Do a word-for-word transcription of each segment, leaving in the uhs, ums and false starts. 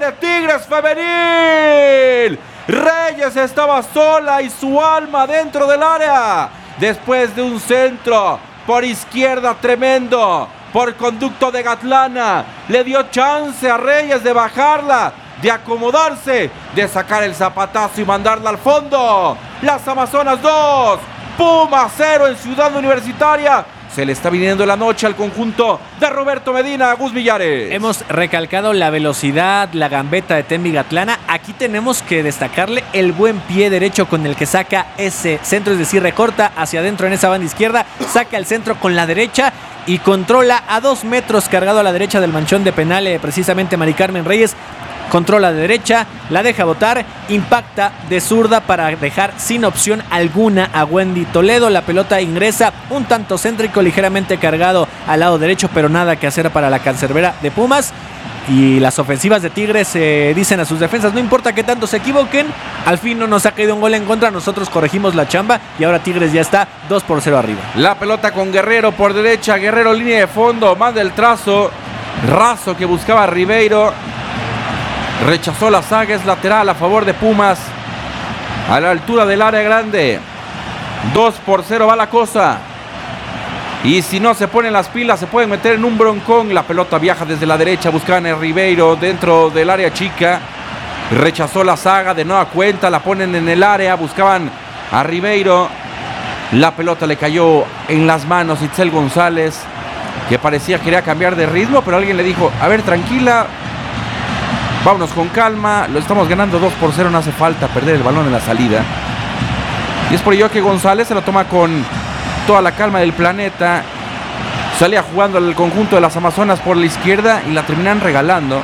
de Tigres femenil. Reyes estaba sola y su alma dentro del área. Después de un centro por izquierda tremendo, por conducto de Gatlana, le dio chance a Reyes de bajarla, de acomodarse, de sacar el zapatazo y mandarla al fondo. Las Amazonas dos, Pumas cero en Ciudad Universitaria. Se le está viniendo la noche al conjunto de Roberto Medina, Gus Millares. Hemos recalcado la velocidad, la gambeta de Tembi Gatlana. Aquí tenemos que destacarle el buen pie derecho con el que saca ese centro, es decir, recorta hacia adentro en esa banda izquierda, saca el centro con la derecha y controla a dos metros cargado a la derecha del manchón de penal, eh, precisamente Mari Carmen Reyes. Controla de derecha, la deja botar, impacta de zurda para dejar sin opción alguna a Wendy Toledo. La pelota ingresa un tanto céntrico, ligeramente cargado al lado derecho, pero nada que hacer para la cancerbera de Pumas. Y las ofensivas de Tigres eh, dicen a sus defensas, no importa que tanto se equivoquen, al fin no nos ha caído un gol en contra, nosotros corregimos la chamba y ahora Tigres ya está dos por cero arriba. La pelota con Guerrero por derecha, Guerrero línea de fondo, más del trazo, raso que buscaba Ribeiro. Rechazó la saga, es lateral a favor de Pumas. A la altura del área grande. dos por cero va la cosa. Y si no se ponen las pilas, se pueden meter en un broncón. La pelota viaja desde la derecha, buscaban a Ribeiro dentro del área chica. Rechazó la saga, de nueva cuenta, la ponen en el área, buscaban a Ribeiro. La pelota le cayó en las manos a Itzel González, que parecía que quería cambiar de ritmo, pero alguien le dijo, a ver, tranquila, vámonos con calma, lo estamos ganando dos por cero, no hace falta perder el balón en la salida. Y es por ello que González se lo toma con toda la calma del planeta. Salía jugando el conjunto de las Amazonas por la izquierda y la terminan regalando.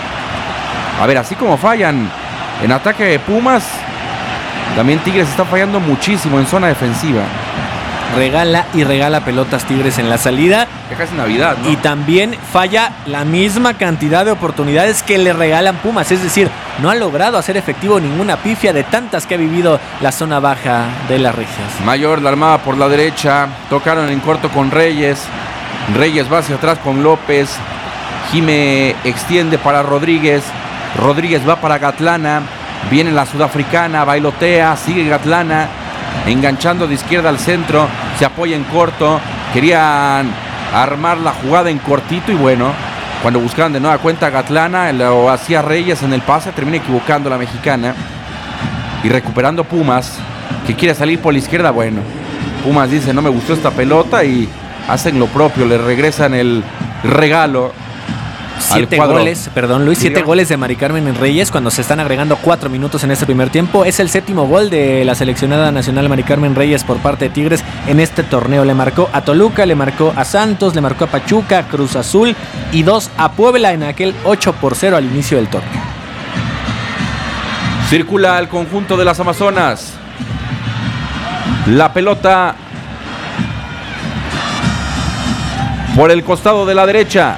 A ver, así como fallan en ataque de Pumas, también Tigres está fallando muchísimo en zona defensiva. Regala y regala pelotas Tigres en la salida. Ya casi Navidad, ¿no? Y también falla la misma cantidad de oportunidades que le regalan Pumas. Es decir, no ha logrado hacer efectivo ninguna pifia de tantas que ha vivido la zona baja de las Regias. Mayor, la armada por la derecha. Tocaron en corto con Reyes. Reyes va hacia atrás con López. Jime extiende para Rodríguez. Rodríguez va para Gatlana. Viene la sudafricana, bailotea, sigue Gatlana. Enganchando de izquierda al centro, se apoya en corto, querían armar la jugada en cortito y bueno, cuando buscaban de nueva cuenta a Gatlana, lo hacía Reyes en el pase, termina equivocando la mexicana y recuperando Pumas, que quiere salir por la izquierda. Bueno, Pumas dice, no me gustó esta pelota y hacen lo propio, le regresan el regalo. Siete goles, perdón Luis, siete goles de Mari Carmen Reyes cuando se están agregando cuatro minutos en este primer tiempo. Es el séptimo gol de la seleccionada nacional Mari Carmen Reyes por parte de Tigres en este torneo. Le marcó a Toluca, le marcó a Santos, le marcó a Pachuca, Cruz Azul y dos a Puebla en aquel ocho por cero al inicio del torneo. Circula el conjunto de las Amazonas. La pelota por el costado de la derecha.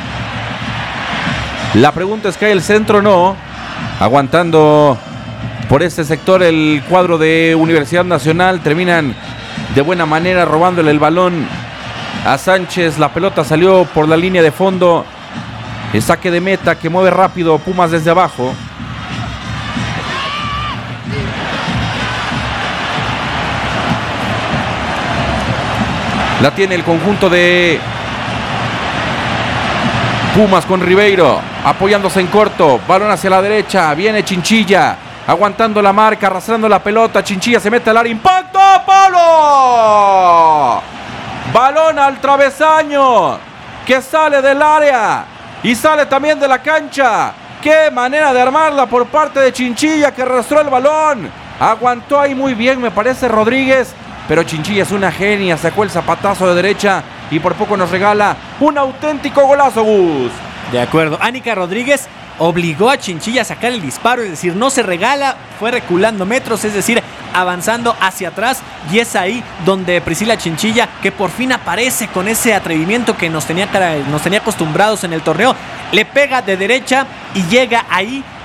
La pregunta es que hay el centro, no. Aguantando por este sector el cuadro de Universidad Nacional. Terminan de buena manera robándole el balón a Sánchez. La pelota salió por la línea de fondo. El saque de meta que mueve rápido Pumas desde abajo. La tiene el conjunto de Pumas con Ribeiro, apoyándose en corto, balón hacia la derecha, viene Chinchilla, aguantando la marca, arrastrando la pelota, Chinchilla se mete al área, impacto, palo, balón al travesaño, que sale del área, y sale también de la cancha, qué manera de armarla por parte de Chinchilla, que arrastró el balón, aguantó ahí muy bien, me parece Rodríguez, pero Chinchilla es una genia, sacó el zapatazo de derecha, y por poco nos regala un auténtico golazo, Gus. De acuerdo. Ánica Rodríguez obligó a Chinchilla a sacar el disparo, es decir, no se regala, fue reculando metros, es decir, avanzando hacia atrás, y es ahí donde Priscila Chinchilla, que por fin aparece con ese atrevimiento que nos tenía, nos tenía acostumbrados en el torneo, le pega de derecha y llega ahí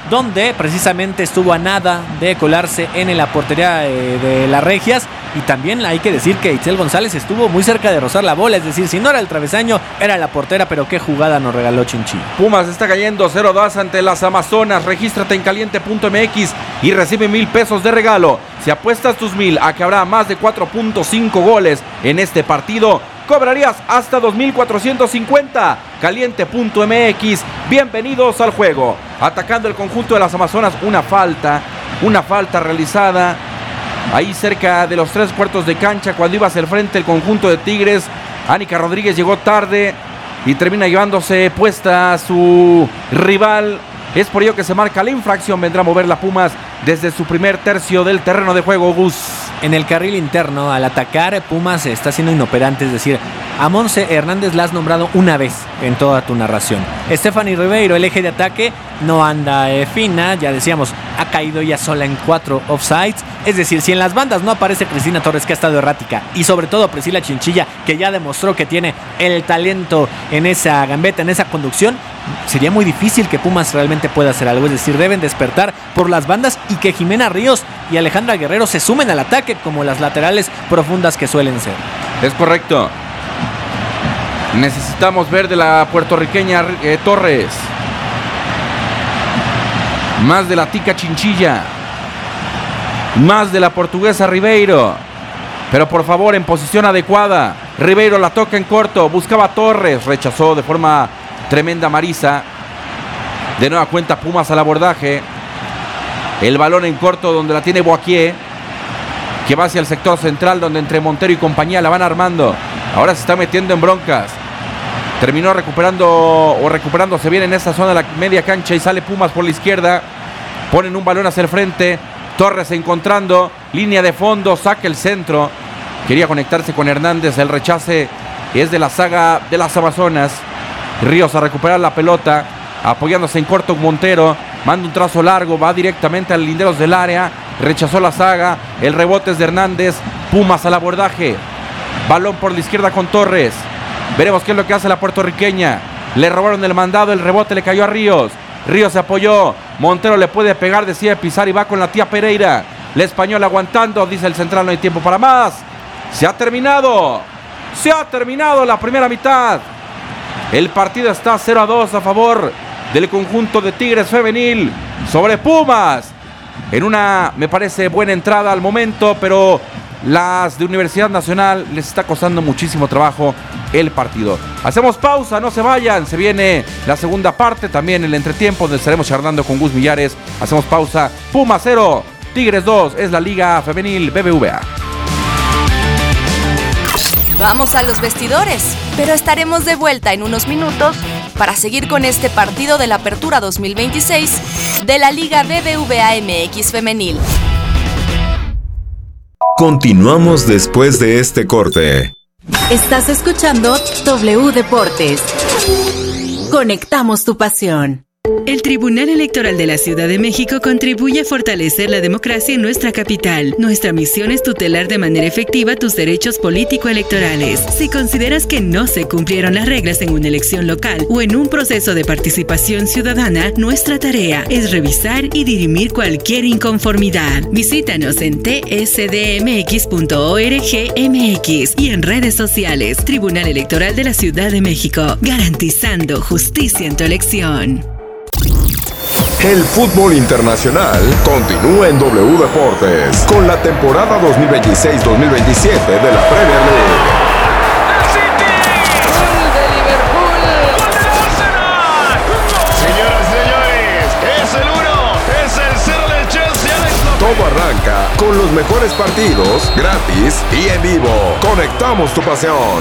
donde precisamente estuvo a nada de colarse en la portería eh, de las Regias. Y también hay que decir que Itzel González estuvo muy cerca de rozar la bola, es decir, si no era el travesaño, era la portera, pero qué jugada nos regaló Chinchilla. Pumas está cayendo cero dos ante las Amazonas. Regístrate en caliente punto m x y recibe mil pesos de regalo. Si apuestas tus mil a que habrá más de cuatro punto cinco goles en este partido, cobrarías hasta dos mil cuatrocientos cincuenta. caliente punto m x, bienvenidos al juego. Atacando el conjunto de las Amazonas, una falta, una falta realizada ahí cerca de los tres cuartos de cancha cuando iba hacia el frente el conjunto de Tigres. Ánica Rodríguez llegó tarde y termina llevándose puesta a su rival. Es por ello que se marca la infracción. Vendrá a mover la Pumas desde su primer tercio del terreno de juego, Gus. En el carril interno, al atacar, Pumas está siendo inoperante, es decir, a Monse Hernández la has nombrado una vez en toda tu narración. Stephanie Ribeiro, el eje de ataque, no anda eh, fina, ya decíamos, ha caído ya sola en cuatro offsides. Es decir, si en las bandas no aparece Cristina Torres, que ha estado errática, y sobre todo Priscila Chinchilla, que ya demostró que tiene el talento en esa gambeta, en esa conducción, sería muy difícil que Pumas realmente pueda hacer algo. Es decir, deben despertar por las bandas y que Jimena Ríos y Alejandra Guerrero se sumen al ataque como las laterales profundas que suelen ser. Es correcto. Necesitamos ver de la puertorriqueña eh, Torres. Más de la tica Chinchilla. Más de la portuguesa Ribeiro. Pero por favor, en posición adecuada. Ribeiro la toca en corto. Buscaba a Torres. Rechazó de forma tremenda Marisa. De nueva cuenta Pumas al abordaje. El balón en corto donde la tiene Boaquier, que va hacia el sector central donde entre Montero y compañía la van armando. Ahora se está metiendo en broncas. Terminó recuperando o recuperándose bien en esta zona de la media cancha y sale Pumas por la izquierda. Ponen un balón hacia el frente. Torres encontrando línea de fondo, saca el centro. Quería conectarse con Hernández. El rechace es de la saga de las Amazonas. Ríos a recuperar la pelota, apoyándose en corto Montero. Manda un trazo largo, va directamente al linderos del área. Rechazó la saga. El rebote es de Hernández. Pumas al abordaje. Balón por la izquierda con Torres. Veremos qué es lo que hace la puertorriqueña. Le robaron el mandado, el rebote le cayó a Ríos. Ríos se apoyó. Montero le puede pegar, decide pisar y va con la tía Pereira. La española aguantando, dice el central, no hay tiempo para más. Se ha terminado. Se ha terminado la primera mitad. El partido está cero a dos a favor del conjunto de Tigres femenil sobre Pumas. En una, me parece, buena entrada al momento, pero las de Universidad Nacional les está costando muchísimo trabajo el partido. Hacemos pausa, no se vayan. Se viene la segunda parte, también el entretiempo, donde estaremos charlando con Gus Millares. Hacemos pausa. Pumas cero, Tigres dos, es la Liga Femenil B B V A. Vamos a los vestidores, pero estaremos de vuelta en unos minutos para seguir con este partido de la Apertura dos mil veintiséis de la Liga B B V A M X Femenil. Continuamos después de este corte. Estás escuchando W Deportes. Conectamos tu pasión. El Tribunal Electoral de la Ciudad de México contribuye a fortalecer la democracia en nuestra capital. Nuestra misión es tutelar de manera efectiva tus derechos político-electorales. Si consideras que no se cumplieron las reglas en una elección local o en un proceso de participación ciudadana, nuestra tarea es revisar y dirimir cualquier inconformidad. Visítanos en t s d m x punto org m x y en redes sociales. Tribunal Electoral de la Ciudad de México, garantizando justicia en tu elección. El fútbol internacional continúa en W Deportes con la temporada dos mil veintiséis dos mil veintisiete de la Premier League. Señoras y señores, es el uno, es el cero del Chelsea. Todo arranca con los mejores partidos, gratis y en vivo. Conectamos tu pasión.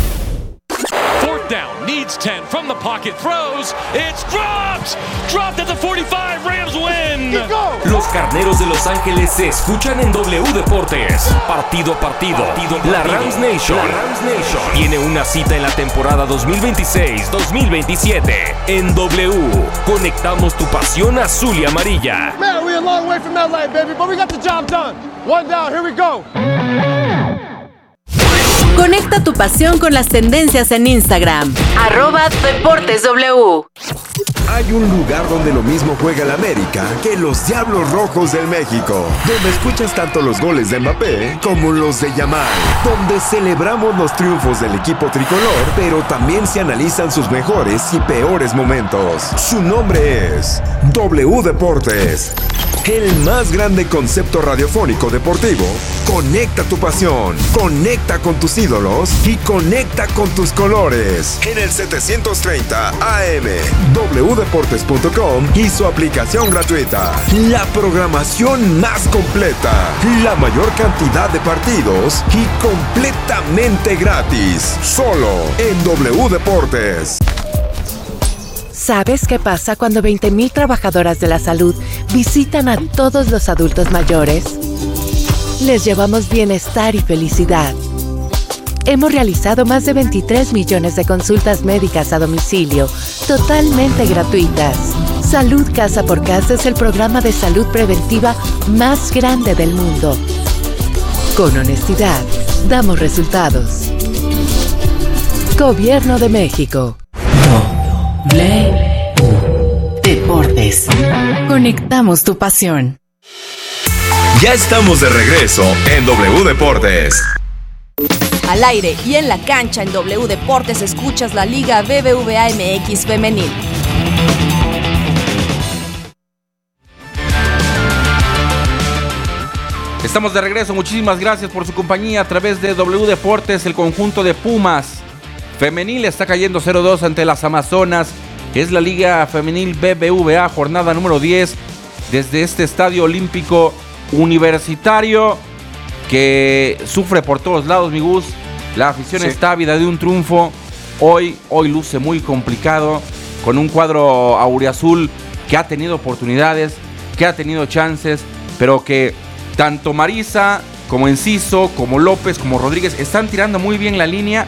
Down, needs ten from the pocket, throws, it's dropped, dropped at the forty-five, Rams win. Los Carneros de Los Ángeles se escuchan en W Deportes, partido a partido. partido, partido. La Rams Nation, la Rams Nation tiene una cita en la temporada dos mil veintiséis dos mil veintisiete en W. Conectamos tu pasión azul y amarilla. Man, we're a long way from L A, baby, but we got the job done. One down, here we go. Conecta tu pasión con las tendencias en Instagram. Arroba Deportes W. hay un lugar donde lo mismo juega el América que los Diablos Rojos del México, donde escuchas tanto los goles de Mbappé como los de Yamal, donde celebramos los triunfos del equipo tricolor, pero también se analizan sus mejores y peores momentos. Su nombre es W Deportes, el más grande concepto radiofónico deportivo. Conecta tu pasión, conecta con tus ídolos y conecta con tus colores. En el setecientos treinta A M, w deportes punto com y su aplicación gratuita. La programación más completa, la mayor cantidad de partidos y completamente gratis. Solo en W Deportes. ¿Sabes qué pasa cuando veinte mil trabajadoras de la salud visitan a todos los adultos mayores? Les llevamos bienestar y felicidad. Hemos realizado más de veintitrés millones de consultas médicas a domicilio, totalmente gratuitas. Salud Casa por Casa es el programa de salud preventiva más grande del mundo. Con honestidad, damos resultados. Gobierno de México. W Deportes. Conectamos tu pasión. Ya estamos de regreso en W Deportes. Al aire y en la cancha en W Deportes escuchas la Liga B B V A M X Femenil. Estamos de regreso, muchísimas gracias por su compañía a través de W Deportes. El conjunto de Pumas Femenil está cayendo cero dos ante las Amazonas. Es la Liga Femenil B B V A, jornada número diez, desde este Estadio Olímpico Universitario que sufre por todos lados, mi Gus. La afición sí. está ávida de un triunfo. Hoy, hoy luce muy complicado con un cuadro auriazul que ha tenido oportunidades, que ha tenido chances, pero que tanto Marisa como Enciso, como López, como Rodríguez están tirando muy bien la línea.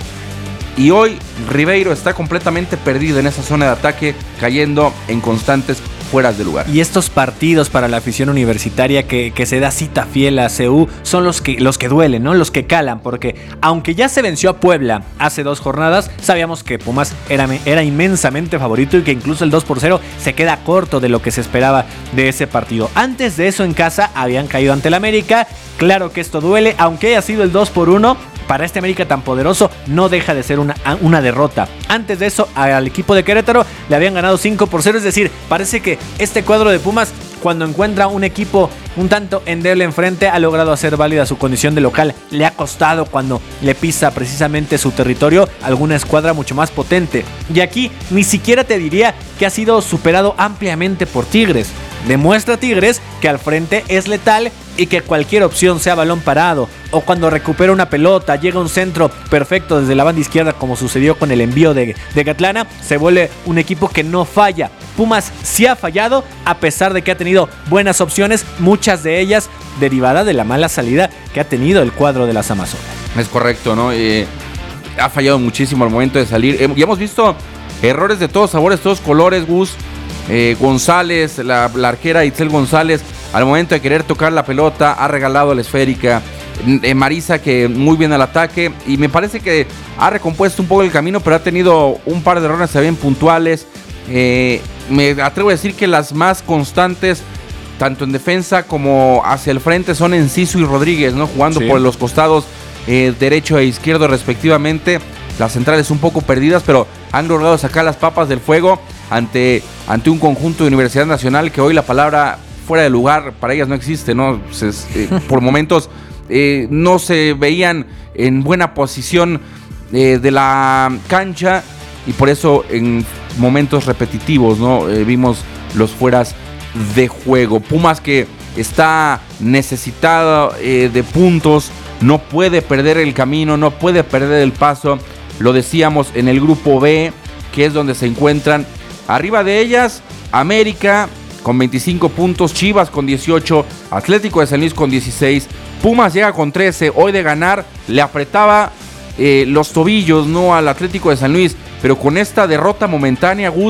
Y hoy Ribeiro está completamente perdido en esa zona de ataque, cayendo en constantes fueras de lugar. Y estos partidos para la afición universitaria que, que se da cita fiel a C U son los que, los que duelen, ¿no? Los que calan, porque aunque ya se venció a Puebla hace dos jornadas, sabíamos que Pumas era, era inmensamente favorito y que incluso el dos por cero se queda corto de lo que se esperaba de ese partido. Antes de eso en casa habían caído ante el América. Claro que esto duele, aunque haya sido el dos por uno. Para este América tan poderoso no deja de ser una, una derrota. Antes de eso al equipo de Querétaro le habían ganado cinco por cero, es decir, parece que este cuadro de Pumas, cuando encuentra un equipo un tanto endeble enfrente, ha logrado hacer válida su condición de local. Le ha costado cuando le pisa precisamente su territorio alguna escuadra mucho más potente. Y aquí ni siquiera te diría que ha sido superado ampliamente por Tigres. Demuestra Tigres que al frente es letal y que cualquier opción, sea balón parado o cuando recupera una pelota, llega un centro perfecto desde la banda izquierda, como sucedió con el envío de, de Gatlana, se vuelve un equipo que no falla. Pumas sí ha fallado, a pesar de que ha tenido buenas opciones, muchas de ellas derivadas de la mala salida que ha tenido el cuadro de las Amazonas. Es correcto, ¿no? Eh, ha fallado muchísimo al momento de salir. Eh, y hemos visto errores de todos sabores, todos colores, Gus. Eh, González, la, la arquera Itzel González, al momento de querer tocar la pelota, ha regalado la esférica. Eh, Marisa, que muy bien al ataque, y me parece que ha recompuesto un poco el camino, pero ha tenido un par de errores también puntuales. Eh, me atrevo a decir que las más constantes, tanto en defensa como hacia el frente, son Enciso y Rodríguez, ¿no? Jugando sí. por los costados eh, derecho e izquierdo respectivamente. Las centrales un poco perdidas, pero han logrado sacar las papas del fuego ante, ante un conjunto de Universidad Nacional que hoy la palabra fuera de lugar para ellas no existe, ¿no? Se, eh, por momentos eh, no se veían en buena posición eh, de la cancha, y por eso en momentos repetitivos, ¿no? Eh, vimos los fueras de juego. Pumas, que está necesitado eh, de puntos, no puede perder el camino, no puede perder el paso. Lo decíamos en el grupo B, que es donde se encuentran. Arriba de ellas, América con veinticinco puntos, Chivas con dieciocho, Atlético de San Luis con dieciséis, Pumas llega con trece. Hoy de ganar le apretaba eh, los tobillos, ¿no?, al Atlético de San Luis, pero con esta derrota momentánea, Gus,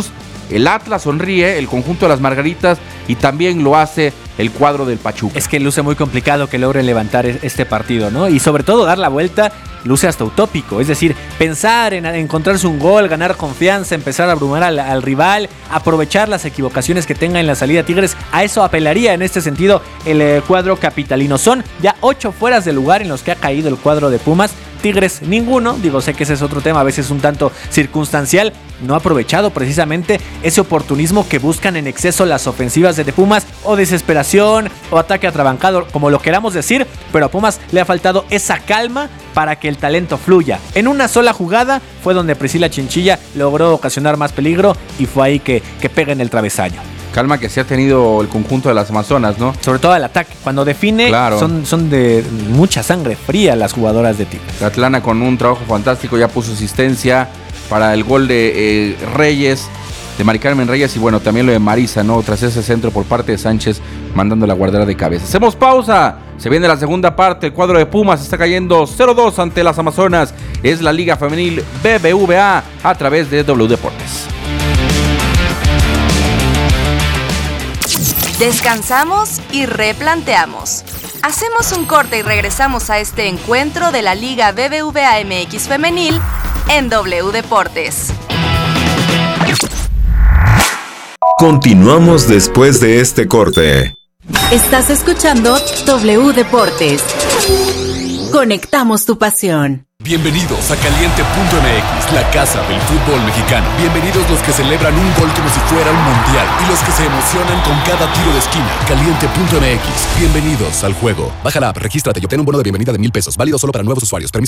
el Atlas, sonríe el conjunto de las Margaritas y también lo hace el cuadro del Pachuca. Es que luce muy complicado que logren levantar este partido, ¿no? Y sobre todo dar la vuelta luce hasta utópico. Es decir, pensar en encontrarse un gol, ganar confianza, empezar a abrumar al, al rival, aprovechar las equivocaciones que tenga en la salida Tigres. A eso apelaría en este sentido el eh, cuadro capitalino. Son ya ocho fueras de lugar en los que ha caído el cuadro de Pumas. Tigres ninguno, digo, sé que ese es otro tema, a veces un tanto circunstancial, no ha aprovechado precisamente ese oportunismo que buscan en exceso las ofensivas de Pumas, o desesperación, o ataque atrabancado, como lo queramos decir, pero a Pumas le ha faltado esa calma para que el talento fluya. En una sola jugada fue donde Priscila Chinchilla logró ocasionar más peligro y fue ahí que, que pega en el travesaño. Calma que se ha tenido el conjunto de las Amazonas, ¿no? Sobre todo el ataque. Cuando define, claro. son, son de mucha sangre fría las jugadoras de Tigres. Atlana con un trabajo fantástico, ya puso asistencia para el gol de eh, Reyes, de Mari Carmen Reyes, y bueno, también lo de Marisa, ¿no? Tras ese centro por parte de Sánchez, mandando la guardera de cabeza. Hacemos pausa. Se viene la segunda parte. El cuadro de Pumas está cayendo cero dos ante las Amazonas. Es la Liga Femenil B B V A a través de W Deportes. Descansamos y replanteamos. Hacemos un corte y regresamos a este encuentro de la Liga B B V A M X Femenil en W Deportes. Continuamos después de este corte. Estás escuchando W Deportes. Conectamos tu pasión. Bienvenidos a Caliente punto M X, la casa del fútbol mexicano. Bienvenidos los que celebran un gol como si fuera un mundial y los que se emocionan con cada tiro de esquina. Caliente punto M X, bienvenidos al juego. Baja la app, regístrate y obtén un bono de bienvenida de mil pesos, válido solo para nuevos usuarios. Permiso